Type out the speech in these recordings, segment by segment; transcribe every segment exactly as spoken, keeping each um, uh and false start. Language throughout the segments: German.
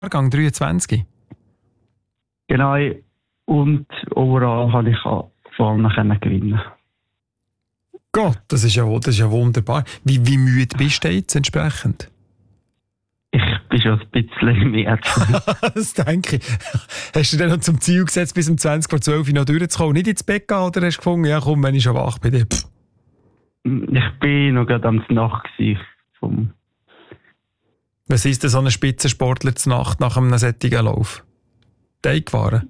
Jahrgang dreiundzwanzig. Genau. Und overall konnte ich vor allem gewinnen. Gott, das ist ja, das ist ja wunderbar. Wie, wie müde bist du jetzt entsprechend? Ich bin schon ein bisschen mehr. Das denke ich. Hast du dir noch zum Ziel gesetzt, bis um zwanzig vor zwölf noch durchzukommen? Nicht ins Bett gehen oder hast du gefunden, ja komm, wenn ich schon wach bin? Pff. Ich bin noch gerade am Nacht vom. Was ist denn so ein Spitzensportler zur Nacht nach einem solchen Lauf? Teigwaren?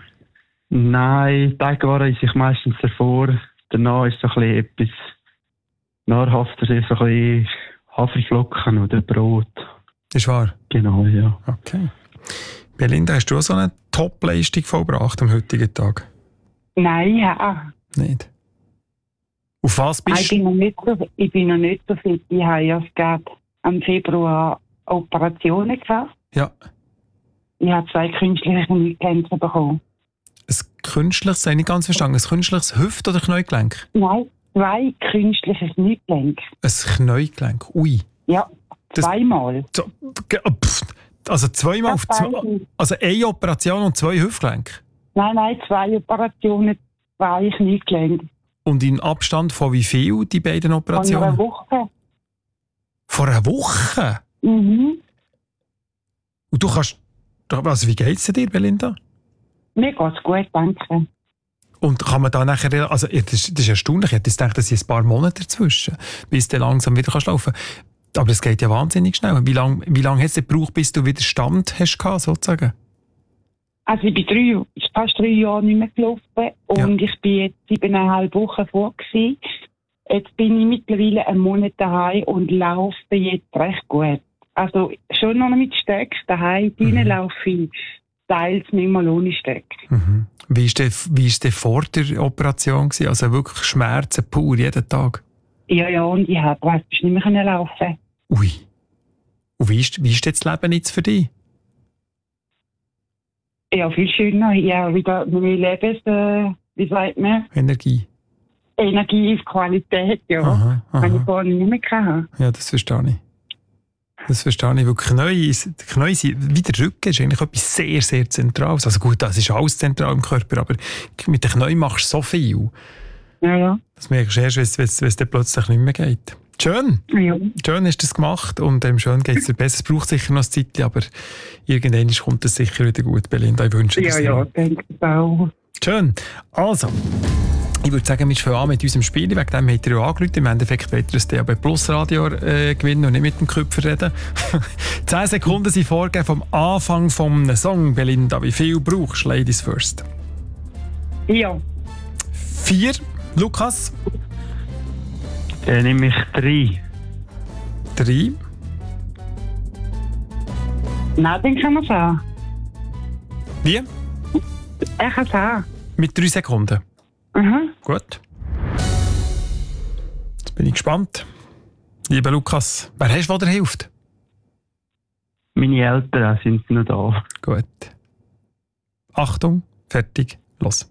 Nein, Teigwaren ist ich meistens davor. Danach ist so ein bisschen etwas nahrhafter, so ein bisschen Haferflocken oder Brot. Ist wahr? Genau, ja. Okay. Belinda, hast du auch so eine Top-Leistung vollbracht am heutigen Tag? Nein, ja. Nicht? Auf was bist du? Ich bin noch nicht so, ich bin noch nicht so fit. Ich habe ja gerade im Februar Operationen gehabt. Ja. Ich habe zwei künstliche Kniegelenke bekommen. Ein künstliches, das habe ich nicht ganz verstanden, ein künstliches Hüft- oder Kniegelenk? Nein, zwei künstliche Kniegelenke. Ein Kniegelenk? Ui. Ja, zweimal. Das, also zweimal auf zwei, also eine Operation und zwei Hüftgelenke? Nein, nein, zwei Operationen, zwei Kniegelenke. Und in Abstand von wie viel, die beiden Operationen? Vor einer Woche. Vor einer Woche? Mhm. Und du kannst, also wie geht es dir, Belinda? Mir geht es gut, danke. Und kann man da nachher, also das ist, das ist erstaunlich, ich hätte gedacht, es sind ein paar Monate dazwischen, bis du langsam wieder kannst laufen kannst. Aber es geht ja wahnsinnig schnell. Wie lange wie lang hat es gebraucht, bis du wieder Stand hast gehabt, sozusagen? Also ich bin drei, fast drei Jahre nicht mehr gelaufen und ja. Ich bin jetzt siebeneinhalb Wochen vor gewesen. Jetzt bin ich mittlerweile einen Monat daheim und laufe jetzt recht gut. Also schon noch mit Stöcken daheim, mhm. drinnen laufe ich teils nicht mal ohne Stöcke. Mhm. Wie war der, wie ist der vor der Operation gewesen? Also wirklich Schmerzen pur jeden Tag? Ja, ja, und ich habe praktisch nicht mehr laufen. Ui. Und wie ist, wie ist das Leben jetzt für dich? Ja, viel schöner. Ja, wieder meine Lebens, äh, wie sagt man? Energie. Energie ist Qualität, ja. Aha, aha. Wenn ich vorhin nicht mehr hatte. Ja, das verstehe ich. Das verstehe ich, weil Knie, ist, Knie sind, wie der Rücken, ist eigentlich etwas sehr, sehr Zentrales. Also gut, das ist alles zentral im Körper, aber mit den Knien machst du so viel. Ja, ja. Das merkst du erst, wenn es dir plötzlich nicht mehr geht. Schön. Ja. Schön hast du das gemacht und ähm, schön geht es dir besser. Es braucht sicher noch eine Zeit, aber irgendwann kommt es sicher wieder gut, Belinda. Ich wünsche dir das. Ja, ja, denke ich auch. Schön. Also, ich würde sagen, wir fangen an mit unserem Spiel. Wegen dem habt ihr ja angerufen. Im Endeffekt wollt ihr das D A B Plus Radio äh, gewinnen und nicht mit dem Köpfer reden. Zehn Sekunden sind vorgegeben vom Anfang vom Song, Belinda. Wie viel brauchst du? Ladies first. Ja. Vier. Lukas? Dann nehme ich drei. Drei. Nein, den kann man sagen. Wie? Er kann sagen. Mit drei Sekunden. Mhm. Gut. Jetzt bin ich gespannt. Lieber Lukas, wer hast du, der hilft? Meine Eltern sind noch da. Gut. Achtung, fertig, los.